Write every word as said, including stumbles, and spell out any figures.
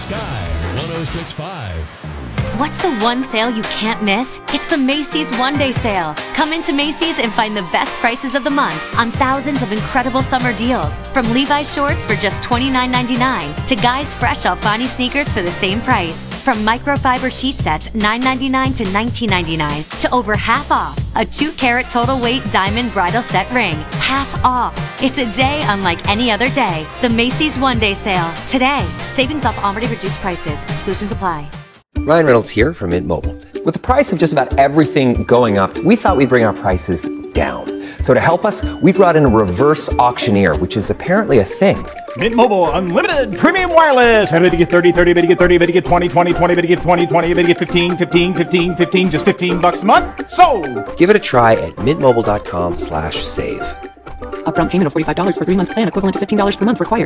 Sky one oh six point five. What's the one sale you can't miss? It's the Macy's One Day Sale. Come into Macy's and find the best prices of the month on thousands of incredible summer deals. From Levi's shorts for just twenty-nine ninety-nine to Guy's fresh Alfani sneakers for the same price. From microfiber sheet sets nine ninety-nine to nineteen ninety-nine to over half off. A two carat total weight diamond bridal set ring. Half off. It's a day unlike any other day. The Macy's One Day Sale. Today. Savings off already reduced prices. Exclusions apply. Ryan Reynolds here from Mint Mobile. With the price of just about everything going up, we thought we'd bring our prices down. So to help us, we brought in a reverse auctioneer, which is apparently a thing. Mint Mobile Unlimited Premium Wireless. How to get thirty, thirty, bit to get thirty, bit to get twenty, twenty, twenty, bit to get twenty, twenty, bit to get fifteen, fifteen, fifteen, fifteen, just fifteen bucks a month? Sold! Give it a try at mintmobile.com slash save. Upfront payment of forty-five dollars for three-month plan, equivalent to fifteen dollars per month required.